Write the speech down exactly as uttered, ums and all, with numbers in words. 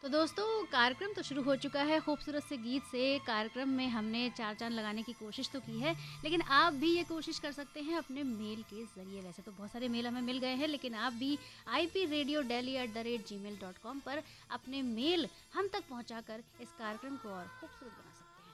तो दोस्तों कार्यक्रम तो शुरू हो चुका है खूबसूरत से गीत से। कार्यक्रम में हमने चार चांद लगाने की कोशिश तो की है, लेकिन आप भी ये कोशिश कर सकते हैं अपने मेल के ज़रिए। वैसे तो बहुत सारे मेल हमें मिल गए हैं, लेकिन आप भी I P radio daily at the rate ji mail dot com पर अपने मेल हम तक पहुँचा कर इस कार्यक्रम को और खूबसूरत बना सकते हैं।